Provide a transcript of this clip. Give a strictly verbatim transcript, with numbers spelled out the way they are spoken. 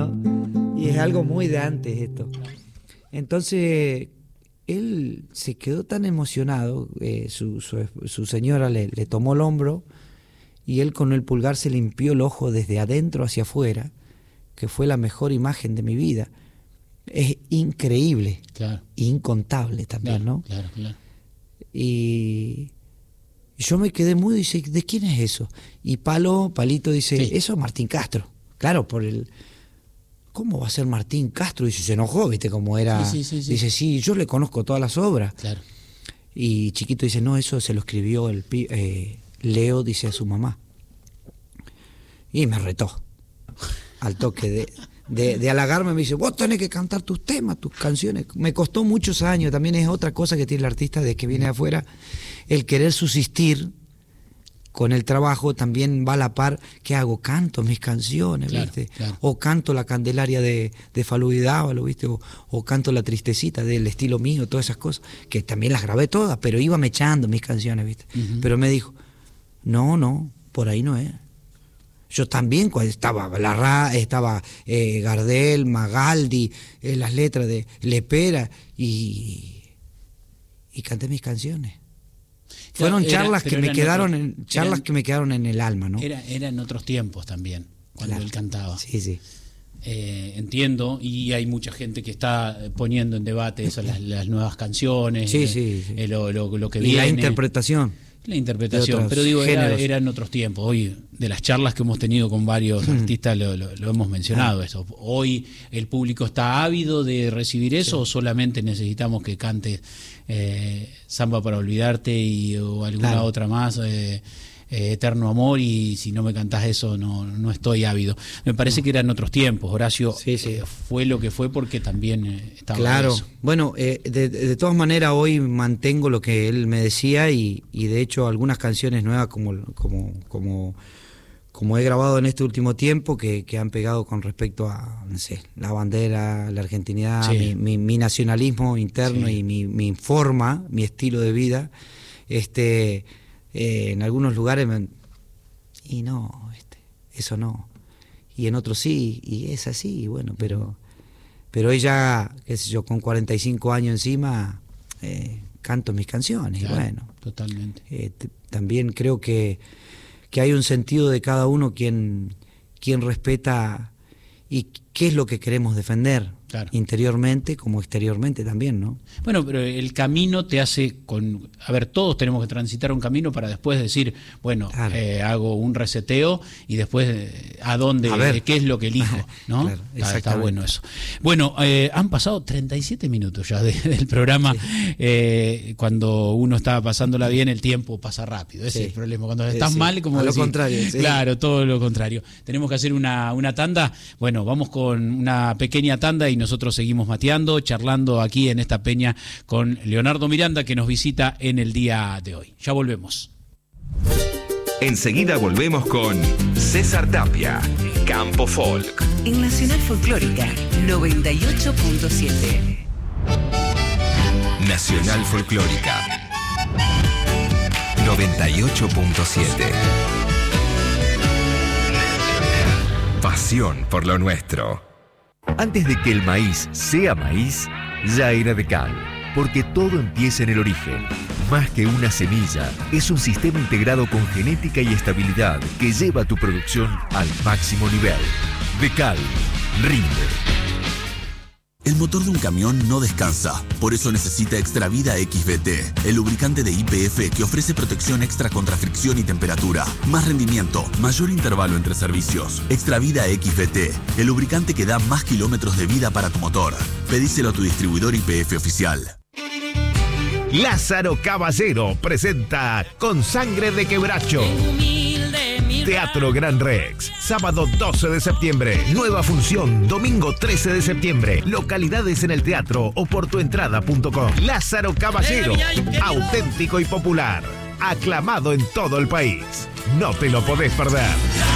¿no? Y es algo muy de antes esto. Entonces, él se quedó tan emocionado, eh, su, su, su señora le, le tomó el hombro y él con el pulgar se limpió el ojo desde adentro hacia afuera, que fue la mejor imagen de mi vida. Es increíble, claro. Incontable también, Claro, ¿no? claro, claro. Y yo me quedé mudo y dice, ¿de quién es eso? Y Palo, Palito dice, Sí. eso es Martín Castro. Claro, por el... ¿Cómo va a ser Martín Castro? Y se enojó, ¿viste? Como era... Sí, sí, sí, sí. Dice, sí, yo le conozco todas las obras. Claro. Y Chiquito dice, no, eso se lo escribió el pi- eh, Leo, dice a su mamá. Y me retó. Al toque de, de, de halagarme, me dice, vos tenés que cantar tus temas, tus canciones. Me costó muchos años, también es otra cosa que tiene el artista de que viene de afuera, el querer subsistir con el trabajo también va a la par. ¿Qué hago? Canto mis canciones, Claro, ¿viste? claro. O canto la Candelaria de, de Falú y Dávalo, ¿viste? O, o canto la Tristecita del estilo mío, todas esas cosas, que también las grabé todas, pero iba mechando mis canciones, ¿viste? Uh-huh. Pero me dijo, no, no, por ahí no es. Yo también, cuando estaba Larra, estaba eh, Gardel, Magaldi, eh, las letras de Lepera, y, y canté mis canciones. Fueron Era- charlas que pero me eran quedaron, otros- en, charlas eran- que me quedaron en el alma, ¿no? Era, era en otros tiempos también, cuando Claro. él cantaba. Sí, sí. Eh, entiendo, y hay mucha gente que está poniendo en debate eso, las, las nuevas canciones, Sí, eh, sí, sí. eh, lo, lo, lo que Y viene. la interpretación. La de interpretación, otros pero digo, era, géneros. era en otros tiempos. Hoy, de las charlas que hemos tenido con varios artistas, lo, lo- lo hemos mencionado eso. Hoy el público está ávido de recibir eso, o solamente necesitamos que cantes eh, Samba para olvidarte y o alguna Claro. otra más, eh, eh, Eterno Amor, y si no me cantás eso no, no estoy ávido. Me parece que eran otros tiempos. Horacio Sí, sí. eh, fue lo que fue porque también eh, estaba Claro, eso. bueno, eh, de, de todas maneras hoy mantengo lo que él me decía y, y de hecho algunas canciones nuevas como, como, como, como he grabado en este último tiempo que, que han pegado con respecto a, no sé, la bandera, la argentinidad, Sí. mi, mi, mi nacionalismo interno Sí. y mi, mi forma, mi estilo de vida, este, eh, en algunos lugares me, y no, este, eso no, y en otros sí, y es así, y bueno, pero... Pero ella, qué sé yo, con cuarenta y cinco años encima, eh, canto mis canciones. Claro, y bueno, totalmente. eh, t- también creo que, que hay un sentido de cada uno quien, quien respeta y qué es lo que queremos defender, Claro. interiormente como exteriormente también, ¿no? Bueno, pero el camino te hace con... A ver, todos tenemos que transitar un camino para después decir, bueno, Claro. eh, hago un reseteo y después eh, a dónde, A ver. eh, qué es lo que elijo, ¿no? Claro, está, está exactamente. bueno eso. Bueno, eh, han pasado treinta y siete minutos ya de- del programa. Eh, cuando uno está pasándola bien, el tiempo pasa rápido. Ese Sí. es el problema. Cuando Sí, estás sí. mal, como A lo decís, contrario, sí. Claro, todo lo contrario. Tenemos que hacer una, una tanda. Bueno, vamos con una pequeña tanda y nosotros seguimos mateando, charlando aquí en esta peña con Leonardo Miranda, que nos visita en el día de hoy. Ya volvemos. Enseguida volvemos con César Tapia, Campo Folk. En Nacional Folclórica noventa y ocho punto siete. Nacional Folclórica noventa y ocho punto siete. Pasión por lo nuestro. Antes de que el maíz sea maíz, ya era de cal. Porque todo empieza en el origen. Más que una semilla, es un sistema integrado con genética y estabilidad que lleva tu producción al máximo nivel. De cal, rinde. El motor de un camión no descansa, por eso necesita Extravida X V T, el lubricante de Y P F que ofrece protección extra contra fricción y temperatura, más rendimiento, mayor intervalo entre servicios. Extravida X V T, el lubricante que da más kilómetros de vida para tu motor. Pedíselo a tu distribuidor Y P F oficial. Lázaro Caballero presenta Con Sangre de Quebracho. Teatro Gran Rex, sábado doce de septiembre, nueva función, domingo trece de septiembre, localidades en el teatro o por tu entrada punto com. Lázaro Caballero, auténtico y popular, aclamado en todo el país. No te lo podés perder.